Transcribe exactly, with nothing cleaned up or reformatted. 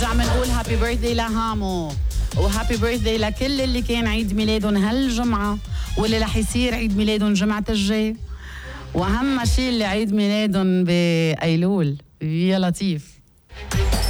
بنرجع بنقول هابي بيرثدي لهامو، وهابي بيرثدي لكل اللي كان عيد ميلادهم هالجمعة واللي رح يصير عيد ميلادهم جمعة الجاي، وأهم شيء اللي عيد ميلادهم بأيلول. يا لطيف.